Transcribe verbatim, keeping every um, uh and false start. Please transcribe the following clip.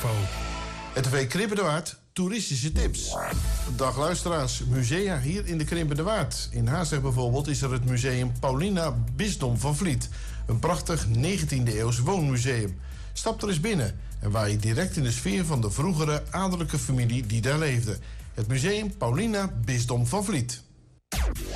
info. R T V Krimpende Waard, toeristische tips. Dag luisteraars, musea hier in de Krimpende Waard. In Haasdrecht bijvoorbeeld is er het museum Paulina Bisdom van Vliet. Een prachtig negentiende eeuws woonmuseum. Stap er eens binnen en waai je direct in de sfeer van de vroegere adellijke familie die daar leefde. Het museum Paulina Bisdom van Vliet.